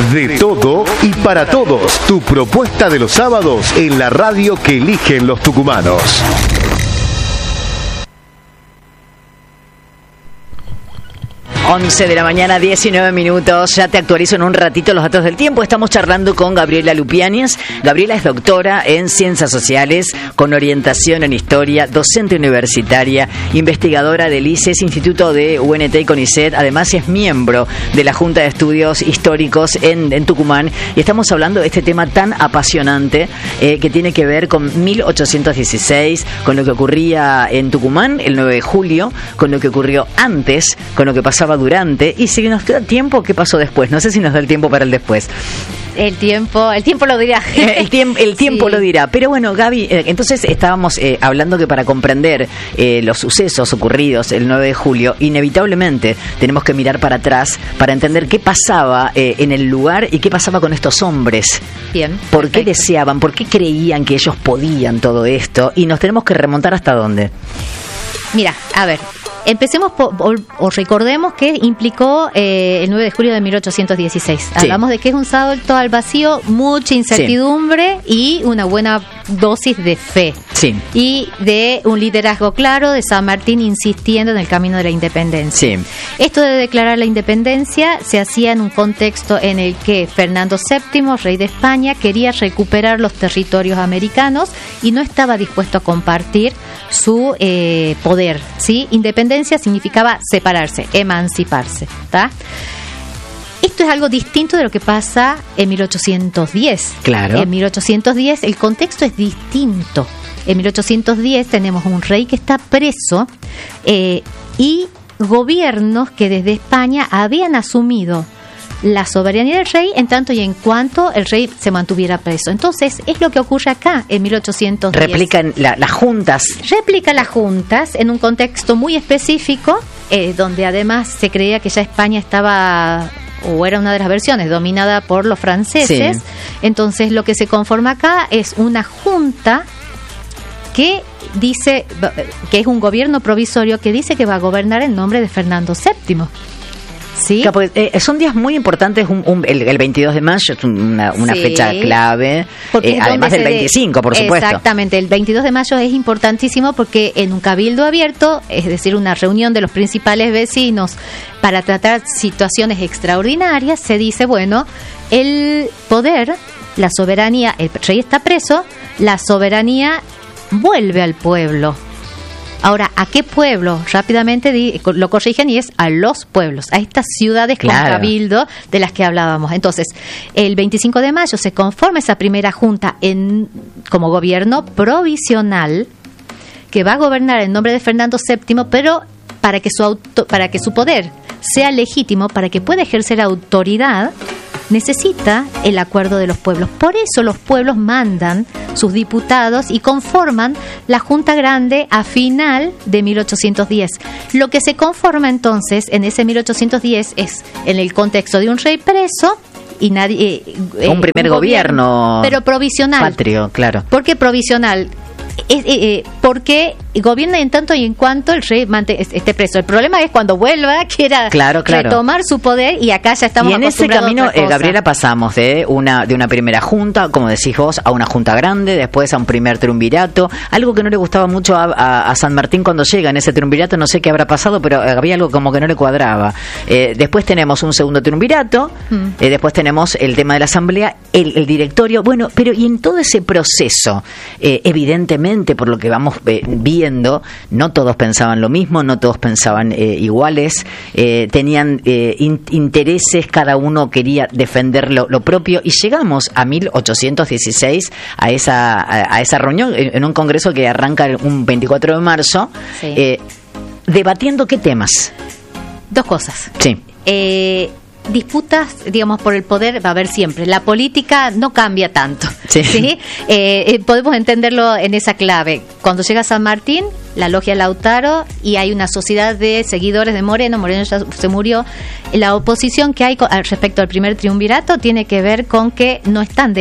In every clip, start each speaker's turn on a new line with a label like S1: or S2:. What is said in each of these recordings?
S1: De todo y para todos. Tu propuesta de los sábados en la radio que eligen los tucumanos.
S2: Once de la mañana, 19 minutos. Ya te actualizo en un ratito los datos del tiempo. Estamos charlando con Gabriela Lupiáñez. Gabriela es doctora en Ciencias Sociales, con orientación en Historia, docente universitaria, investigadora del ICES, Instituto de UNT y CONICET. Además es miembro de la Junta de Estudios Históricos en Tucumán. Y estamos hablando de este tema tan apasionante que tiene que ver con 1816, con lo que ocurría en Tucumán el 9 de julio, con lo que ocurrió antes, con lo que pasaba durante, y si nos da tiempo, ¿qué pasó después? No sé si nos da el tiempo para el después.
S3: El tiempo lo dirá.
S2: El tiempo sí lo dirá. Pero bueno, Gaby, entonces estábamos hablando que para comprender los sucesos ocurridos el 9 de julio, inevitablemente tenemos que mirar para atrás para entender qué pasaba en el lugar y qué pasaba con estos hombres.
S3: Bien.
S2: ¿Por qué deseaban? ¿Por qué creían que ellos podían todo esto? Y nos tenemos que remontar ¿hasta dónde?
S3: Mira, a ver, empecemos o recordemos qué implicó el 9 de julio de 1816. Sí. Hablamos de que es un salto al vacío, mucha incertidumbre, sí, y una buena dosis de fe.
S2: Sí.
S3: Y de un liderazgo claro de San Martín insistiendo en el camino de la independencia.
S2: Sí.
S3: Esto de declarar la independencia se hacía en un contexto en el que Fernando VII, rey de España, quería recuperar los territorios americanos y no estaba dispuesto a compartir su poder, ¿sí? Independencia significaba separarse, emanciparse, ¿tá? Esto es algo distinto de lo que pasa en 1810.
S2: Claro.
S3: En 1810 el contexto es distinto. En 1810 tenemos un rey que está preso y gobiernos que desde España habían asumido la soberanía del rey en tanto y en cuanto el rey se mantuviera preso. Entonces, es lo que ocurre acá en 1810.
S2: Replican las juntas.
S3: Replica las juntas en un contexto muy específico, donde además se creía que ya España estaba, o era una de las versiones, dominada por los franceses. Sí. Entonces, lo que se conforma acá es una junta que dice que es un gobierno provisorio que dice que va a gobernar en nombre de Fernando VII. ¿Sí?
S2: Son días muy importantes. El 22 de mayo es una sí, fecha clave, además del 25, por supuesto.
S3: Exactamente, el 22 de mayo es importantísimo porque en un cabildo abierto, es decir, una reunión de los principales vecinos para tratar situaciones extraordinarias, se dice, bueno, el poder, la soberanía, el rey está preso, la soberanía vuelve al pueblo. Ahora, ¿a qué pueblo? Rápidamente lo corrigen y es a los pueblos, a estas ciudades con cabildo de las que hablábamos. Entonces, el 25 de mayo se conforma esa primera junta como gobierno provisional que va a gobernar en nombre de Fernando VII, pero para que su poder sea legítimo, para que pueda ejercer autoridad, necesita el acuerdo de los pueblos. Por eso los pueblos mandan sus diputados y conforman la Junta Grande a final de 1810. Lo que se conforma entonces en ese 1810 es en el contexto de un rey preso y nadie
S2: un primer gobierno
S3: pero provisional.
S2: Patrio, claro.
S3: ¿Por qué provisional? Porque gobierna en tanto y en cuanto el rey esté preso. El problema es cuando vuelva, quiera retomar su poder, y acá ya estamos acostumbrados.
S2: Y en ese camino, Gabriela, pasamos de una primera junta, como decís vos, a una junta grande, después a un primer triunvirato, algo que no le gustaba mucho a San Martín cuando llega en ese triunvirato, no sé qué habrá pasado, pero había algo como que no le cuadraba. Después tenemos un segundo triunvirato, después tenemos el tema de la asamblea, el directorio, bueno, pero y en todo ese proceso, evidentemente, por lo que vamos viendo, no todos pensaban lo mismo, no todos pensaban iguales, tenían intereses, cada uno quería defender lo propio, y llegamos a 1816 a esa reunión en un congreso que arranca un 24 de marzo, sí, debatiendo ¿qué temas?
S3: Dos cosas.
S2: Sí.
S3: Disputas, digamos, por el poder va a haber siempre. La política no cambia tanto. Sí. ¿Sí? Podemos entenderlo en esa clave. Cuando llega San Martín, la logia Lautaro, y hay una sociedad de seguidores de Moreno. Moreno ya se murió. La oposición que hay respecto al primer triunvirato tiene que ver con que no están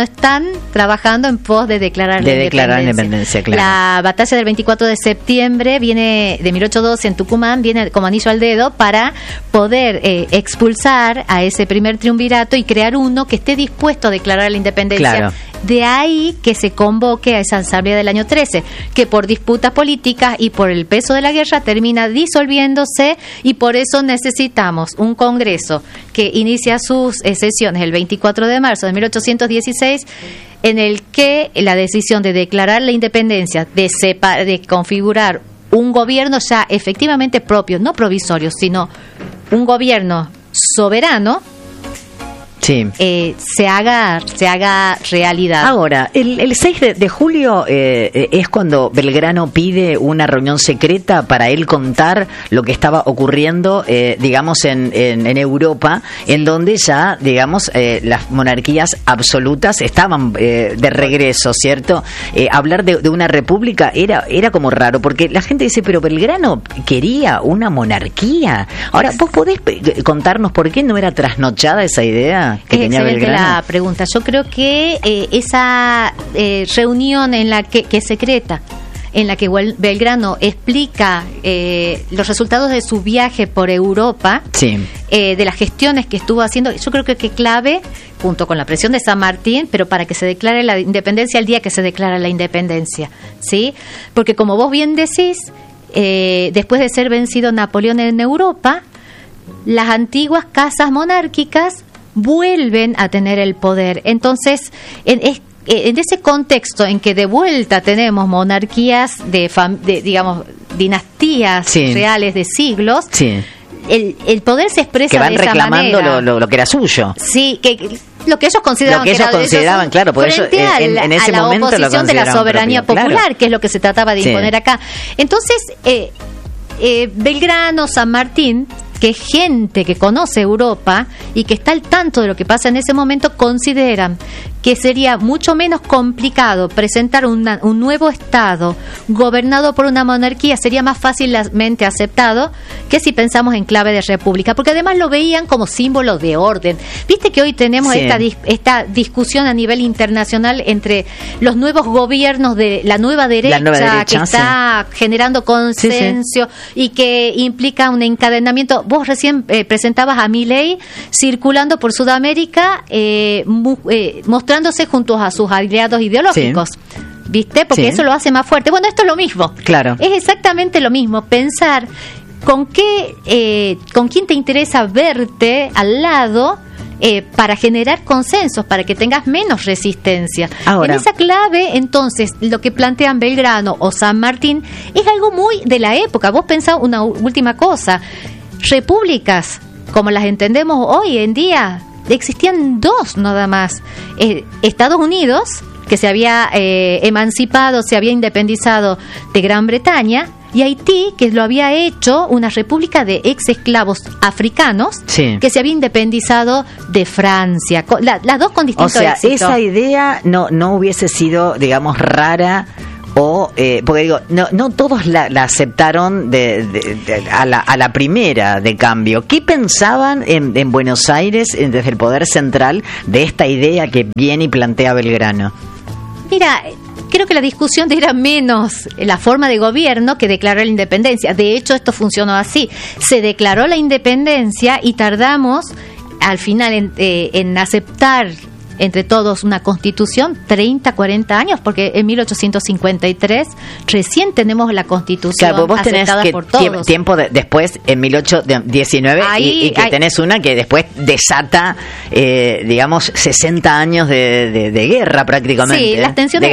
S3: trabajando en pos de declarar la independencia.
S2: Claro.
S3: La batalla del 24 de septiembre viene de 1812 en Tucumán, viene como anillo al dedo para poder expulsar a ese primer triunvirato y crear uno que esté dispuesto a declarar la independencia.
S2: Claro.
S3: De ahí que se convoque a esa asamblea del año 13, que por disputas políticas y por el peso de la guerra termina disolviéndose, y por eso necesitamos un Congreso que inicia sus sesiones el 24 de marzo de 1816, en el que la decisión de declarar la independencia, de configurar un gobierno ya efectivamente propio, no provisorio, sino un gobierno soberano,
S2: sí,
S3: se haga realidad.
S2: Ahora, el 6 de julio es cuando Belgrano pide una reunión secreta para él contar lo que estaba ocurriendo, digamos, en Europa, en donde ya, digamos, las monarquías absolutas estaban de regreso, ¿cierto? Hablar de una república era como raro, porque la gente dice, pero Belgrano quería una monarquía. Ahora, ¿vos podés contarnos por qué no era trasnochada esa idea que tenía Belgrano?
S3: La pregunta. Yo creo que esa reunión en la que es secreta, en la que Belgrano explica los resultados de su viaje por Europa,
S2: sí,
S3: de las gestiones que estuvo haciendo, yo creo que clave, junto con la presión de San Martín, pero para que se declare la independencia el día que se declara la independencia, ¿sí? Porque como vos bien decís, después de ser vencido Napoleón en Europa, las antiguas casas monárquicas vuelven a tener el poder. Entonces, en ese contexto en que de vuelta tenemos monarquías de digamos, dinastías, sí, reales de siglos, sí, el poder se expresa
S2: que van
S3: de esa
S2: reclamando
S3: manera.
S2: Lo que era suyo.
S3: Sí, que lo que ellos consideraban,
S2: claro, por eso en ese
S3: a
S2: momento
S3: la oposición de la soberanía
S2: propio,
S3: popular,
S2: claro,
S3: que es lo que se trataba de imponer, sí, acá. Entonces, Belgrano, San Martín, que gente que conoce Europa y que está al tanto de lo que pasa en ese momento, consideran que sería mucho menos complicado presentar un nuevo Estado gobernado por una monarquía, sería más fácilmente aceptado que si pensamos en clave de república, porque además lo veían como símbolo de orden. Viste que hoy tenemos, sí, esta discusión a nivel internacional entre los nuevos gobiernos de la nueva derecha que está, sí, generando consenso, sí, sí, y que implica un encadenamiento. Vos recién presentabas a Milei circulando por Sudamérica, mostrándose junto a sus aliados ideológicos. Sí. ¿Viste? Porque, sí, eso lo hace más fuerte. Bueno, esto es lo mismo.
S2: Claro.
S3: Es exactamente lo mismo. Pensar con quién te interesa verte al lado, para generar consensos, para que tengas menos resistencia.
S2: Ahora,
S3: en esa clave, entonces, lo que plantean Belgrano o San Martín es algo muy de la época. Vos pensás una última cosa. Repúblicas, como las entendemos hoy en día, existían dos nada más. Estados Unidos, que se había emancipado, se había independizado de Gran Bretaña, y Haití, que lo había hecho una república de ex esclavos africanos, sí, que se había independizado de Francia. Las dos con distinto éxito.
S2: Esa idea no hubiese sido, digamos, rara. Porque digo, no todos la aceptaron a la primera de cambio. ¿Qué pensaban en Buenos Aires, desde el poder central, de esta idea que viene y plantea Belgrano?
S3: Mira, creo que la discusión era menos la forma de gobierno que declarar la independencia. De hecho, esto funcionó así. Se declaró la independencia y tardamos al final en aceptar entre todos una constitución 30, 40 años, porque en 1853 recién tenemos la constitución,
S2: claro, vos
S3: aceptada
S2: tenés
S3: por todos.
S2: Tiempo después, en 1819, y que tenés una que después desata, digamos, 60 años de guerra prácticamente.
S3: Sí, las tensiones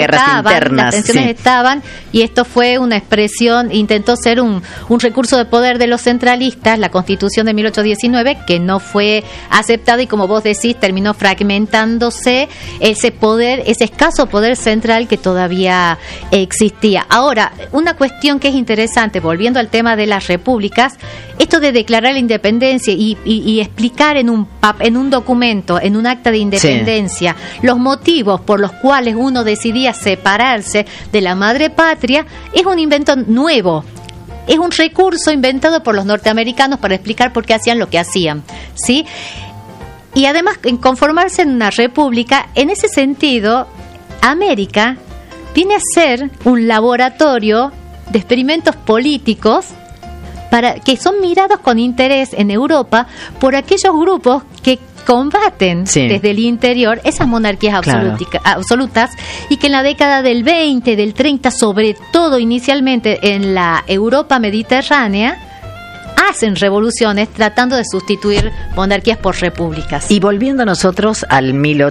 S3: estaban, y esto fue una expresión, intentó ser un recurso de poder de los centralistas, la constitución de 1819, que no fue aceptada y, como vos decís, terminó fragmentándose reconoce ese poder, ese escaso poder central que todavía existía. Ahora, una cuestión que es interesante, volviendo al tema de las repúblicas, esto de declarar la independencia y explicar en un documento, en un acta de independencia, los motivos por los cuales uno decidía separarse de la madre patria, es un invento nuevo. Es un recurso inventado por los norteamericanos para explicar por qué hacían lo que hacían, ¿sí? Y además, en conformarse en una república, en ese sentido, América viene a ser un laboratorio de experimentos políticos que son mirados con interés en Europa por aquellos grupos que combaten desde el interior esas monarquías absolutas, y que en la década del 20, del 30, sobre todo inicialmente en la Europa mediterránea, hacen revoluciones tratando de sustituir monarquías por repúblicas.
S2: Y volviendo nosotros al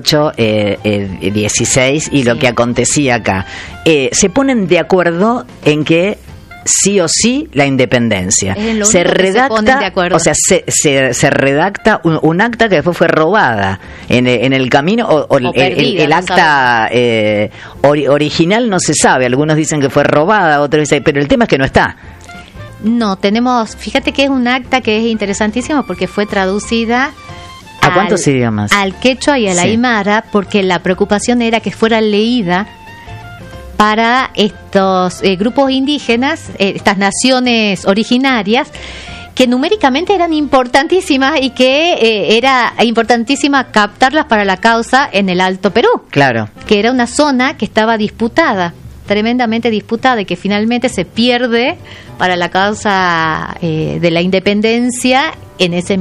S2: 1816 y lo que acontecía acá, se ponen de acuerdo en que sí o sí la independencia. Se redacta, se redacta un acta que después fue robada en el camino, el acta original no se sabe. Algunos dicen que fue robada, otros dicen, pero el tema es que no está.
S3: No, fíjate que es un acta que es interesantísimo porque fue traducida
S2: ¿a cuántos idiomas?
S3: Al quechua y al aymara, porque la preocupación era que fuera leída para estos grupos indígenas, estas naciones originarias, que numéricamente eran importantísimas y que era importantísima captarlas para la causa en el Alto Perú. Claro. Que era una zona que estaba disputada, tremendamente disputada, y que finalmente se pierde para la causa de la independencia en ese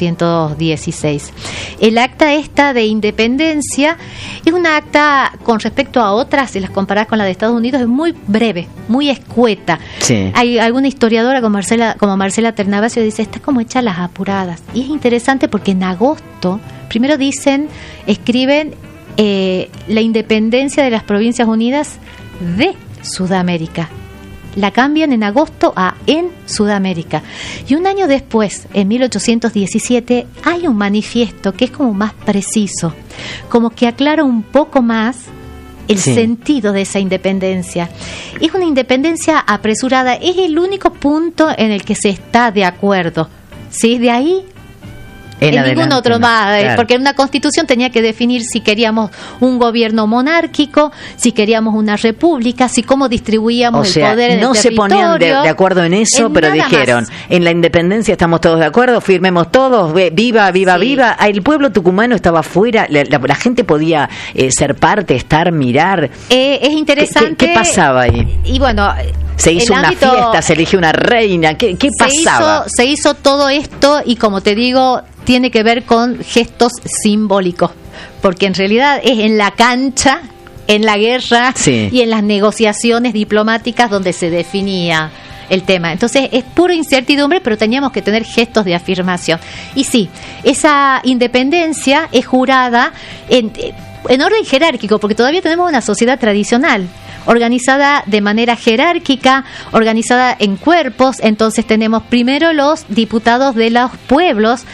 S3: 1816. El acta esta de independencia es una acta, con respecto a otras, si las comparás con la de Estados Unidos, es muy breve, muy escueta. Sí. Hay alguna historiadora como Marcela Ternavasio dice, está como hecha a las apuradas. Y es interesante porque en agosto, primero escriben la independencia de las Provincias Unidas de Sudamérica. La cambian en agosto a en Sudamérica. Y un año después, en 1817, hay un manifiesto que es como más preciso, como que aclara un poco más el sentido de esa independencia. Es una independencia apresurada, es el único punto en el que se está de acuerdo. ¿Sí? De ahí en ningún otro más, claro. Porque una constitución tenía que definir si queríamos un gobierno monárquico, si queríamos una república, si cómo distribuíamos el poder en el territorio. No se ponían de acuerdo en eso, pero dijeron, en la independencia estamos todos de acuerdo, firmemos todos, viva. El pueblo tucumano estaba afuera, la gente podía ser parte, mirar. Es interesante. ¿Qué pasaba ahí? Y bueno, se hizo una fiesta, se eligió una reina, ¿qué pasaba? Se hizo todo esto y, como te digo, tiene que ver con gestos simbólicos, porque en realidad es en la cancha, en la guerra y en las negociaciones diplomáticas donde se definía el tema. Entonces es pura incertidumbre, pero teníamos que tener gestos de afirmación. Y sí, esa independencia es jurada en orden jerárquico, porque todavía tenemos una sociedad tradicional, organizada de manera jerárquica, organizada en cuerpos. Entonces tenemos primero los diputados de los pueblos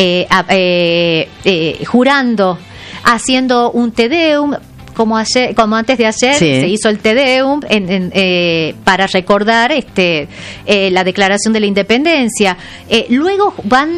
S3: jurando, haciendo un Te Deum, como antes de ayer se hizo el Te Deum para recordar la declaración de la independencia. Luego van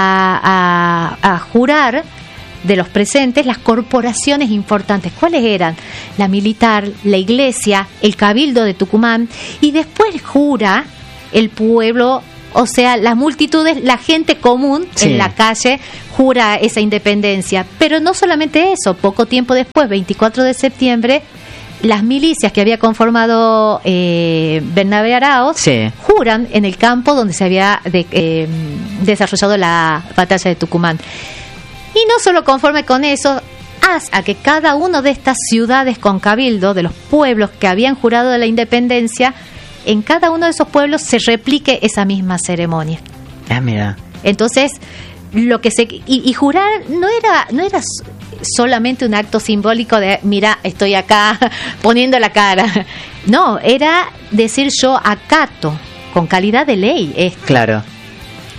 S3: a jurar de los presentes las corporaciones importantes. ¿Cuáles eran? La militar, la iglesia, el cabildo de Tucumán, y después jura el pueblo, o sea, las multitudes, la gente común en la calle jura esa independencia. Pero no solamente eso, poco tiempo después, 24 de septiembre, las milicias que había conformado Bernabé Araoz juran en el campo donde se había desarrollado la batalla de Tucumán. Y no solo conforme con eso, haz a que cada una de estas ciudades con cabildo, de los pueblos que habían jurado de la independencia, en cada uno de esos pueblos se replique esa misma ceremonia. Mira. Entonces, lo que y jurar no era solamente un acto simbólico de, mira, estoy acá poniendo la cara. No, era decir, yo acato con calidad de ley esto. Claro.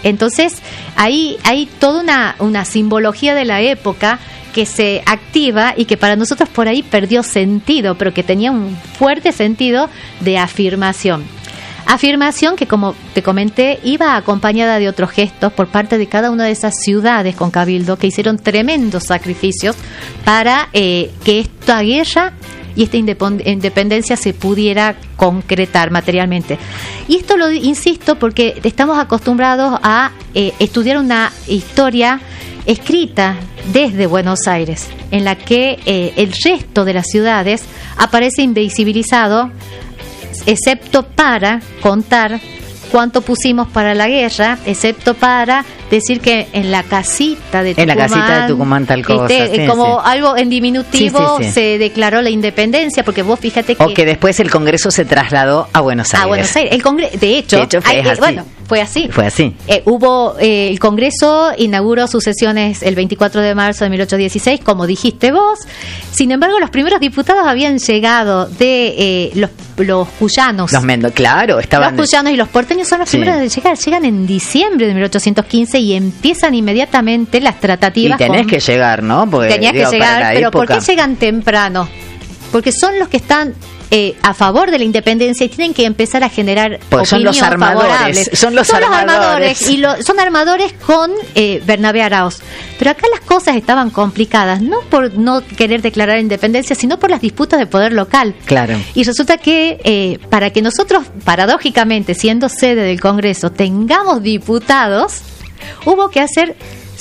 S3: Entonces, ahí hay toda una simbología de la época que se activa y que para nosotros por ahí perdió sentido, pero que tenía un fuerte sentido de afirmación. Afirmación que, como te comenté, iba acompañada de otros gestos por parte de cada una de esas ciudades con cabildo que hicieron tremendos sacrificios para que esta guerra y esta independencia se pudiera concretar materialmente. Y esto lo insisto porque estamos acostumbrados a estudiar una historia escrita desde Buenos Aires, en la que el resto de las ciudades aparece invisibilizado, excepto para contar cuánto pusimos para la guerra, excepto para decir que en la casita de Tucumán,
S2: tal cosa,
S3: como algo en diminutivo, se declaró la independencia, porque vos fíjate que...
S2: O que después el Congreso se trasladó a Buenos Aires.
S3: A Buenos Aires. De hecho fue así.
S2: Fue así.
S3: El Congreso inauguró sus sesiones el 24 de marzo de 1816, como dijiste vos. Sin embargo, los primeros diputados habían llegado de los cuyanos.
S2: Estaban...
S3: Los cuyanos y los porteños son los primeros de llegar. Llegan en diciembre de 1815 y empiezan inmediatamente las tratativas.
S2: Y tenés que llegar, ¿no?
S3: Tenías que llegar, pero ¿por qué llegan temprano? Porque son los que están a favor de la independencia y tienen que empezar a generar opinión
S2: son los armadores,
S3: favorables.
S2: Son los armadores
S3: y son armadores con Bernabé Araoz. Pero acá las cosas estaban complicadas, no por no querer declarar independencia, sino por las disputas de poder local.
S2: Claro.
S3: Y resulta que para que nosotros, paradójicamente, siendo sede del Congreso, tengamos diputados, hubo que hacer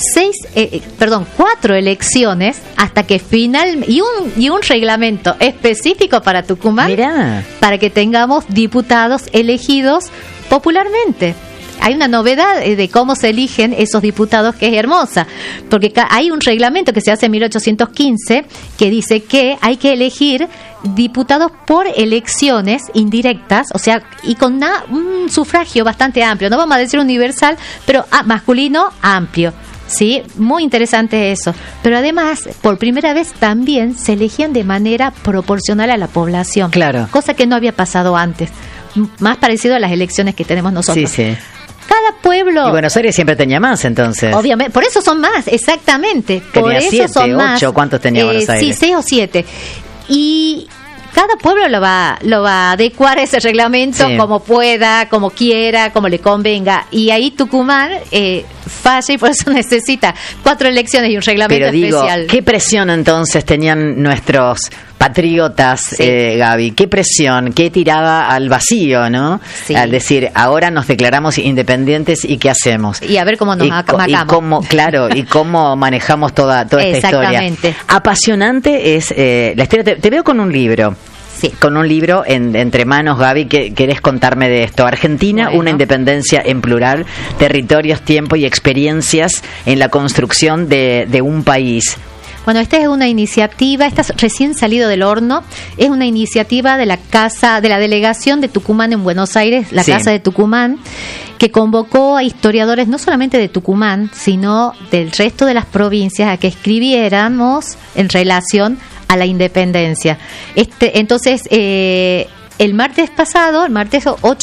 S3: 4 elecciones hasta que y un reglamento específico para Tucumán.
S2: Mirá.
S3: Para que tengamos diputados elegidos popularmente. Hay una novedad de cómo se eligen esos diputados que es hermosa, porque hay un reglamento que se hace en 1815 que dice que hay que elegir diputados por elecciones indirectas, o sea, y con un sufragio bastante amplio, no vamos a decir universal, pero masculino amplio. Sí, muy interesante eso. Pero además, por primera vez también se elegían de manera proporcional a la población.
S2: Claro.
S3: Cosa que no había pasado antes. Más parecido a las elecciones que tenemos nosotros.
S2: Sí.
S3: Cada pueblo...
S2: Y Buenos Aires siempre tenía más, entonces.
S3: Obviamente, por eso son más, exactamente. Por
S2: tenía
S3: eso
S2: 7,
S3: son
S2: 8,
S3: más.
S2: ¿cuántos tenía Buenos Aires?
S3: Sí, 6 o 7. Y cada pueblo lo va a adecuar ese reglamento como pueda, como quiera, como le convenga. Y ahí Tucumán falla y por eso necesita 4 elecciones y un reglamento especial.
S2: ¿Qué presión entonces tenían nuestros patriotas, Gaby? ¿Qué presión? ¿Qué tiraba al vacío, no? Sí. Al decir, ahora nos declaramos independientes y ¿qué hacemos?
S3: Y a ver cómo nos acamamos.
S2: Y cómo manejamos toda esta historia. Apasionante es la historia. Te veo con un libro.
S3: Sí.
S2: Con un libro entre manos, Gaby, ¿querés contarme de esto? Argentina, una independencia en plural, territorios, tiempo y experiencias en la construcción de un país.
S3: Bueno, esta es una iniciativa, está recién salido del horno, es una iniciativa de la delegación de Tucumán en Buenos Aires, la Casa de Tucumán, que convocó a historiadores no solamente de Tucumán, sino del resto de las provincias a que escribiéramos en relación a la independencia. Entonces, el martes pasado, martes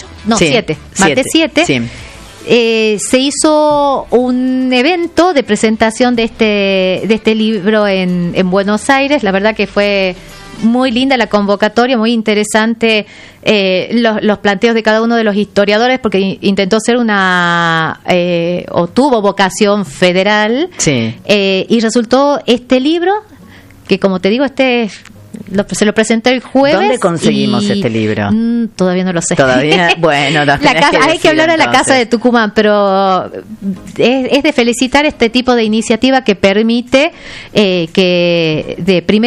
S3: 7, se hizo un evento de presentación de este libro en Buenos Aires. La verdad que fue muy linda la convocatoria, muy interesante los planteos de cada uno de los historiadores, porque intentó ser o tuvo vocación federal, y resultó este libro que, como te digo, se lo presenté el jueves.
S2: ¿Dónde conseguimos este libro?
S3: Todavía no lo sé.
S2: Todavía, bueno,
S3: hay que hablar de la Casa de Tucumán, pero es de felicitar este tipo de iniciativa que permite que de primera